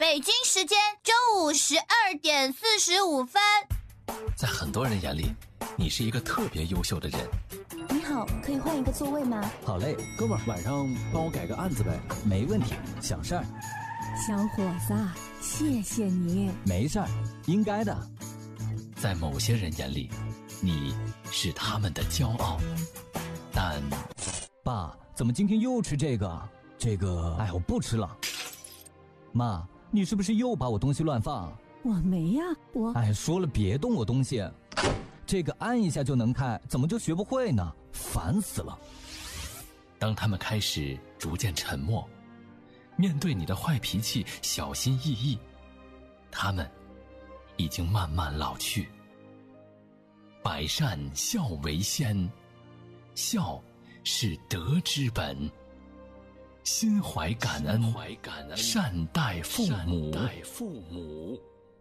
北京时间中午12点45分。 在很多人眼里，你是一个特别优秀的人。 你好，可以换一个座位吗？ 好嘞，哥们儿，晚上帮我改个案子呗。 没问题，小事儿。 小伙子，谢谢你。 没事儿，应该的。 在某些人眼里，你是他们的骄傲，但…… 爸，怎么今天又吃这个？哎，我不吃了。妈，你是不是又把我东西乱放？ 我没呀， 哎，说了别动我东西。这个按一下就能开，怎么就学不会呢？烦死了。 当他们开始逐渐沉默，面对你的坏脾气小心翼翼，他们已经慢慢老去。百善孝为先，孝是德之本，心怀感恩，善待父母。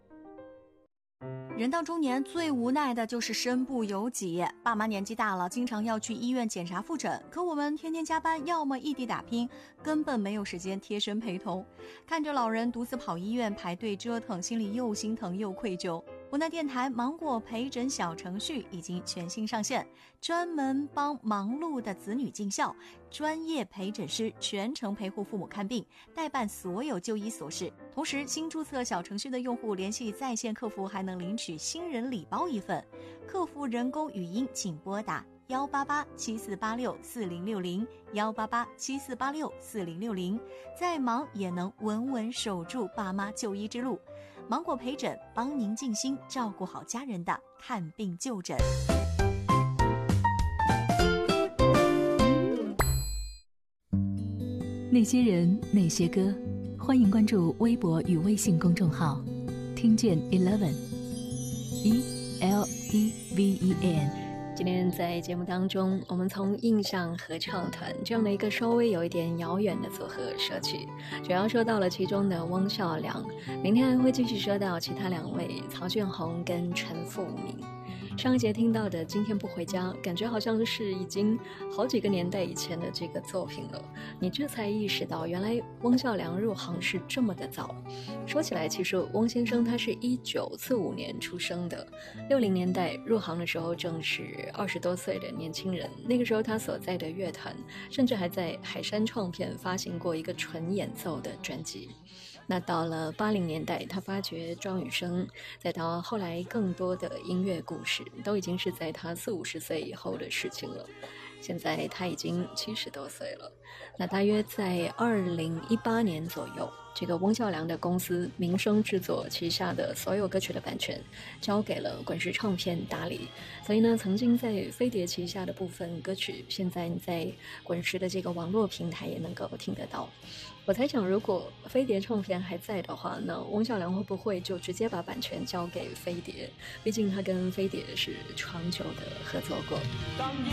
人到中年最无奈的就是身不由己，爸妈年纪大了，经常要去医院检查复诊，可我们天天加班，要么异地打拼，根本没有时间贴身陪同。看着老人独自跑医院排队折腾，心里又心疼又愧疚。无奈电台芒果陪诊小程序已经全新上线，专门帮忙碌的子女尽孝，专业陪诊师全程陪护父母看病，代办所有就医琐事。同时，新注册小程序的用户联系在线客服还能领取新人礼包1份，客服人工语音请拨打18874864060 18874864060，再忙也能稳稳守住爸妈就医之路。芒果陪诊帮您尽心照顾好家人的看病就诊。 那些人，那些歌，欢迎关注微博与微信公众号，听见 11 ELEVEN。 今天在节目当中，我们从印象合唱团这样的一个稍微有一点遥远的组合说起，主要说到了其中的汪孝良，明天还会继续说到其他2位曹俊宏跟陈富明。上一节听到的今天不回家，感觉好像是已经好几个年代以前的这个作品了，你这才意识到原来汪孝良入行是这么的早。说起来，其实汪先生他是1945年出生的，60年代入行的时候正是20多岁的年轻人，那个时候他所在的乐团甚至还在海山唱片发行过一个纯演奏的专辑。那到了80年代，他发掘庄雨生，再到后来更多的音乐故事，都已经是在他40、50岁以后的事情了。现在他已经70多岁了。那大约在2018年左右，这个汪孝良的公司民生制作旗下的所有歌曲的版权交给了滚石唱片打理，所以呢，曾经在飞碟旗下的部分歌曲，现在你在滚石的这个网络平台也能够听得到。我猜想，如果飞碟唱片还在的话，那汪孝良会不会就直接把版权交给飞碟？毕竟他跟飞碟是长久的合作过。